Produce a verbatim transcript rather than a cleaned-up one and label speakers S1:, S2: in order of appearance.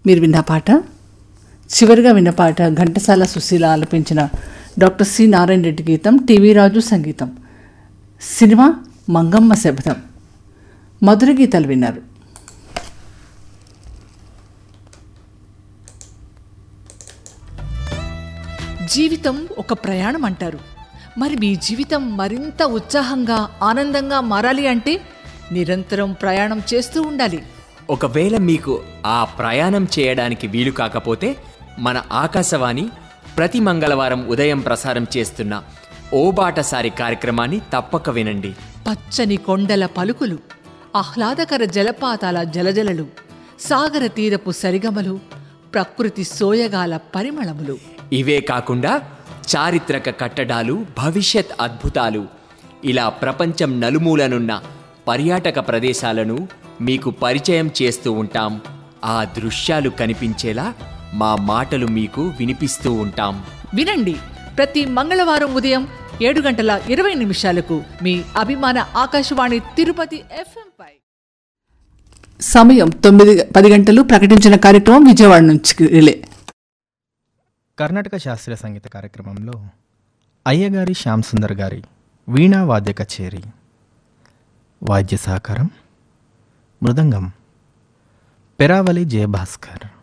S1: మీరు విన్న పాట చివరిగా విన్న పాట ఘంటసాల సుశీల ఆలపించిన డాక్టర్ సి నారాయణ రెడ్డి గీతం, టీవీ రాజు సంగీతం, సినిమా మంగమ్మ శబదం. మధుర గీతాలు విన్నారు.
S2: జీవితం ఒక ప్రయాణం అంటారు. మరి మీ జీవితం మరింత ఉత్సాహంగా ఆనందంగా మారాలి అంటే నిరంతరం ప్రయాణం చేస్తూ ఉండాలి.
S3: ఒకవేళ మీకు ఆ ప్రయాణం చేయడానికి వీలు కాకపోతే మన ఆకాశవాణి ప్రతి మంగళవారం ఉదయం ప్రసారం చేస్తున్న ఓ బాటసారి కార్యక్రమాన్ని తప్పక వినండి.
S2: పచ్చని కొండల పలుకులు, ఆహ్లాదకర జలపాతాల జలజలలు, సాగర తీరపు సరిగమలు, ప్రకృతి సోయగాల పరిమళములు,
S3: ఇవే కాకుండా చారిత్రక కట్టడాలు, భవిష్యత్ అద్భుతాలు, ఇలా ప్రపంచం నలుమూలనున్న పర్యాటక ప్రదేశాలను మీకు పరిచయం చేస్తూ ఉంటాం. ఆ దృశ్యాలు కనిపించేలా మా మాటలు మీకు వినిపిస్తూ ఉంటాం.
S2: వినండి, ప్రతి మంగళవారం ఉదయం ఏడు గంటల ఇరవై నిమిషాలకు మీ అభిమాన ఆకాశవాణి తిరుపతి ఎఫ్ఎం పై.
S1: సమయం తొమ్మిది పది గంటలు. ప్రకటించిన కార్యక్రమం విజయవాడ నుంచి రిలే.
S4: కర్ణాటక శాస్త్రీయ సంగీత కార్యక్రమంలో అయ్యగారి శ్యామ్ సుందర్ గారి వీణా వాద్య కచేరి. వాద్య సహకారం మృదంగం పెరావలి జయభాస్కర్.